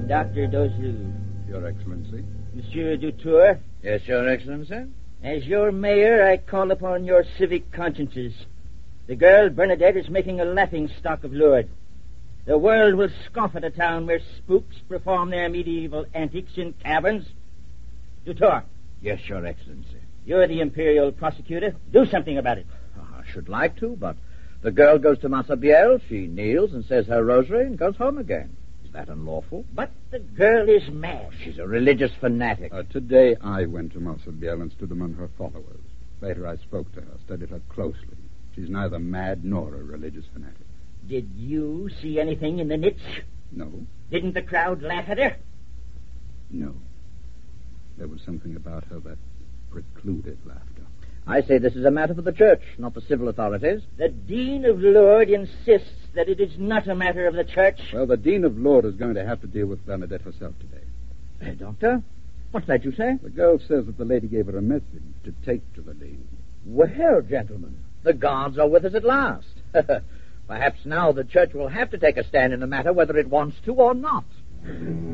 Dr. Dozou. Your Excellency. Monsieur Dutour. Yes, Your Excellency. As your mayor, I call upon your civic consciences. The girl Bernadette is making a laughingstock of Lourdes. The world will scoff at a town where spooks perform their medieval antics in caverns. Dutour. Yes, Your Excellency. You're the imperial prosecutor. Do something about it. I should like to, but the girl goes to Massabielle, she kneels and says her rosary and goes home again. Is that unlawful? But the girl is mad. She's a religious fanatic. Today I went to Massabielle and stood among her followers. Later I spoke to her, studied her closely. She's neither mad nor a religious fanatic. Did you see anything in the niche? No. Didn't the crowd laugh at her? No. There was something about her that precluded laughter. I say this is a matter for the church, not the civil authorities. The Dean of Lourdes insists that it is not a matter of the church. Well, the Dean of Lourdes is going to have to deal with Bernadette herself today. Doctor, what's that you say? The girl says that the lady gave her a message to take to the Dean. Well, gentlemen, the gods are with us at last. Perhaps now the church will have to take a stand in the matter whether it wants to or not.